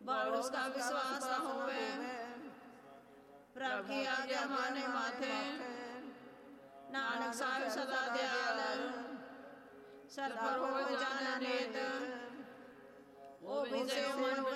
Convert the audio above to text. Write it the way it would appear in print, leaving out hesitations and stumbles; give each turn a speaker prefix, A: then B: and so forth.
A: बाल उसका विश्वास न होवे। प्रभु की आज्ञा माने माथे, नानक साहिब सदा दयाल। सर पर हो जान नेत, ओ विजय मन